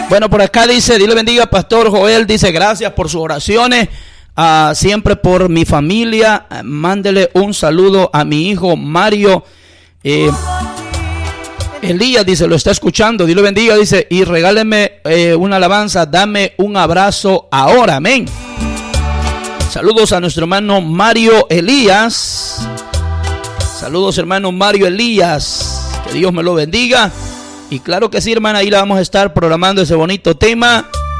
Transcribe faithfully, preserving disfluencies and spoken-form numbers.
Bueno, por acá dice, Dios le bendiga, Pastor Joel, dice, gracias por sus oraciones, uh, siempre por mi familia, uh, mándele un saludo a mi hijo Mario eh, Elías, dice, lo está escuchando, Dios le bendiga, dice, y regáleme eh, una alabanza, dame un abrazo ahora, amén. Saludos a nuestro hermano Mario Elías, saludos hermano Mario Elías, que Dios me lo bendiga. Y claro que sí, hermana, ahí la vamos a estar programando ese bonito tema.